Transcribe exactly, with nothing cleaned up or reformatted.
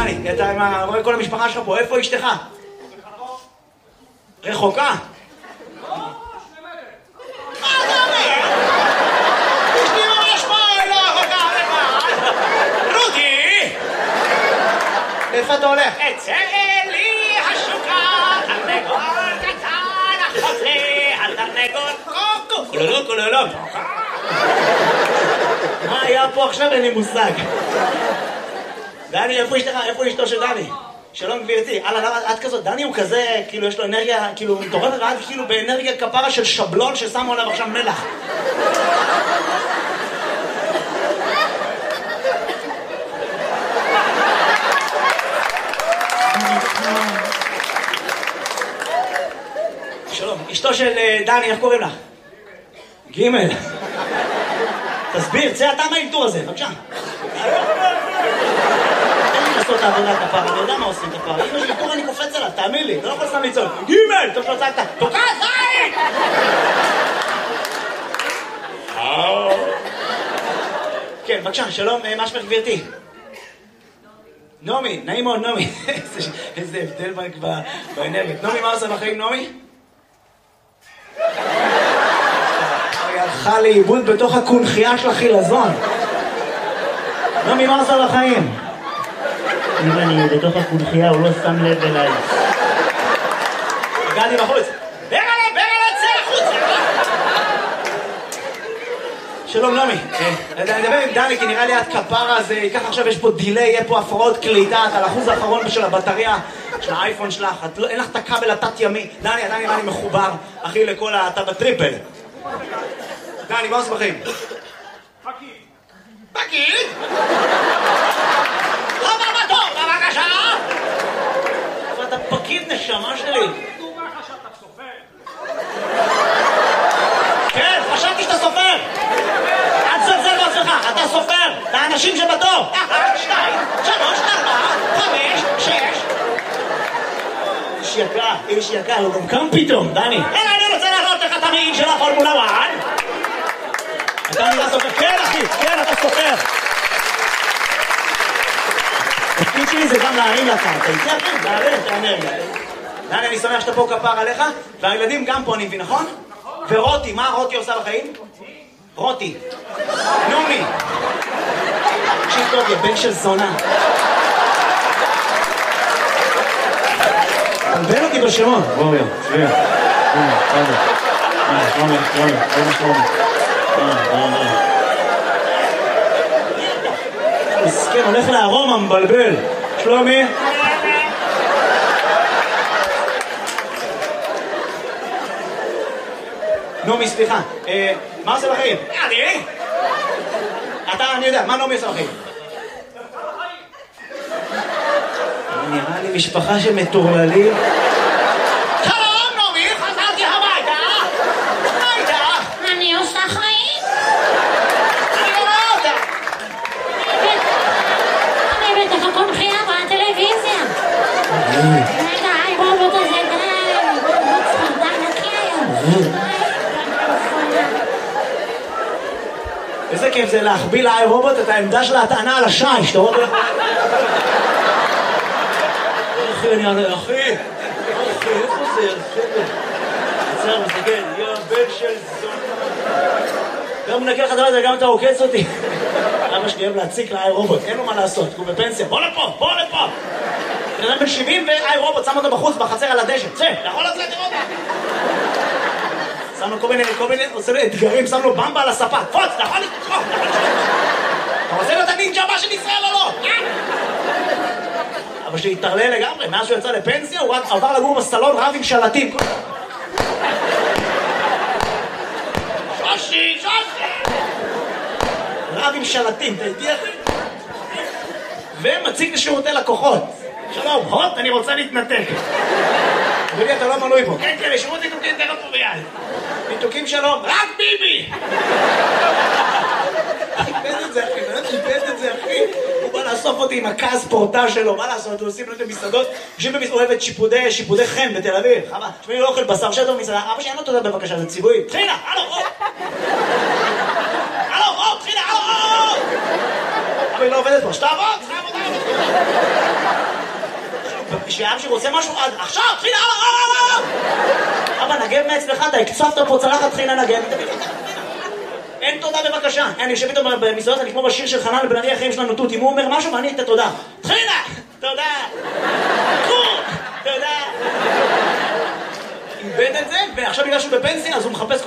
דני, אתה רואה כל המשפחה שלך פה, איפה אשתך? רחוקה? לא, שני מטר. מה אתה אומר? אשתי ממש פה, היא לא רחוקה לבד. רודי! איפה אתה הולך? אצא לי השוקה, תרנגול קטן, אחות לי, התרנגול קוקו, קולולו קולולו. מה היה פה עכשיו? אין לי מושג. דני, איפה אשתך? איפה אשתו של דני? שלום גבירתי. הלאה, למה את כזאת? דני הוא כזה, כאילו יש לו אנרגיה, כאילו מטורפת, ואת כאילו באנרגיה כפרה של שבלון ששמו עליו עכשיו מלח. שלום, אשתו של דני, איך קוראים לך? גימל. תסביר, צא אתה מהאלתור הזה, בבקשה. תן לי לעשות את העבודה כפרה, אני יודע מה עושים כפרה. אם יש לי תור אני קופץ עליו, תאמין לי, לא יכול סתם לצעוק. גימל! טוב שלא צעקת, תוקע זין! כן, בבקשה, שלום, מה שמך גבירתי? נעמי, נעים מאוד נעמי. איזה הבדל באנרגיות. נעמי, מה עושה בחיים נעמי? היא הלכה לאיבוד בתוך הקונחייה של החילזון. נעמי, מה עושה בחיים? אם אני בתוך הקונחייה, הוא לא שם לב אליי. הגעתי בחוץ. ברלה, ברלה, צא החוצה! שלום נעמי. אני אדבר עם דני כי נראה לי את כפרה הזה, ייקח עכשיו יש פה דילי, יהיה פה הפרעות קליטה, את על אחוז האחרון של הבטריה של האייפון שלך, אין לך את הכבל התת ימי. דני, עדיין נראה לי מחובר, אחי, לכל אתה בטריפל. דני, מה עושה בחיים? פקיד. פקיד? חבר בתור, בבקשה! אבל אתה פקיד נשמה שלי. הוא אומר לך שאתה סופר. כן, חשבתי שאתה סופר. אל תזלזל בעצמך, אתה סופר. את האנשים שבתור. אחת, שתיים, שלוש, ארבע, חמש, שש. איש יקר, איש יקר, הוא גם קם פתאום, דני. אלא אני רוצה להראות לך את המעיל של הפורמולה אחת. אתה נראה סופר. כן, אחי, כן, אתה סופר. התפקיד שלי זה גם להרים לקרקע. איתי אחי, להרים את האנרגיה. דני, אני שמח שאתה פה כפר עליך, והילדים גם פה, אני מבין, נכון? ורותי, מה רותי עושה בחיים? רותי. נעמי. תקשיב טוב, יא בן של זונה. תלבן אותי בשמות. בואו, יא, שביע. הנה, תודה. הנה, שלומי, שלומי, שלומי, שלומי. מסכן, הולך לארומה, מבלבל. שלומי? נעמי, סליחה. מה עושה בחיים? אני? אתה, אני יודע, מה נעמי עושה בחיים? נראה לי משפחה שמטורללים. שלום, נעמי, חזרתי הביתה. מה איתך? אני עושה חיים. אני לא רואה אותה. אני בתוך הקונחייה בטלוויזיה. רגע, היי רובוט הזה, די. רובוט צפרדע נקי היום. איזה כיף זה להחביא לאי רובוט את העמדה של ההטענה על השיש, אתה רואה? אחי, אני ענה, אחי, אחי, איפה זה? עצר, מסתכל, יא בן של זון. גם מנקה לך דבר הזה, גם אתה עוקץ אותי. אבא שלי אוהב להציק לאי רובוט, אין לו מה לעשות, הוא בפנסיה. בוא לפה, בוא לפה. בן אדם בן שבעים ואי רובוט, שם אותו בחוץ, בחצר על הדשא. צא, אתה יכול לצאת לראות. שם לו כל מיני, כל מיני, עושה לו אתגרים, שם לו במבה על הספה. פוץ, אתה יכול לתקוף, אתה יכול לתקוף. אתה רוצה להיות הנינג'ה הבא של ישראל או לא? אבא שלי התערלל לגמרי, מאז שהוא יצא לפנסיה, הוא עבר לגור בסלון רב עם שלטים. שושי, שושי! רב עם שלטים, אתה איתי אחי? ומציג לשירותי לקוחות. שלום, הוט, אני רוצה להתנתק. אדוני, אתה לא מנוי פה. כן, כן, לשירות ניתוקים תראה פה ביד. ניתוקים שלום. רק ביבי! איבד את זה, אחי, באמת איבד את זה, אחי. הוא בא לאסוף אותי עם הכעס פורטה שלו, מה לעשות? הוא עושים לו את המסעדות, יושבים במסעדות, אוהב את שיפודי, שיפודי חן בתל אביב. חבל, תשמעי, לא אוכל בשר שטו במסעדה. אבא שאין לו תודה בבקשה, זה ציווי. תחילה, הלו, או! הלו, או, תחילה, הלו, או! אבל היא לא עובדת פה, שתעבוד, עבודה, עבודה. כשאבא שלי רוצה משהו, אז עכשיו, תחילה, אבא, נגב מאצלך, אתה הקצפת פה צלחת, תחילה נגב. אין תודה בבקשה. אני יושב איתו במסעדות, אני כמו בשיר של חנן בן ארי, החיים שלנו תות. אם הוא אומר משהו, ואני אתן תודה. תחילה, תודה. תודה. איבד את זה, ועכשיו בגלל שהוא בפנסיה, אז הוא מחפש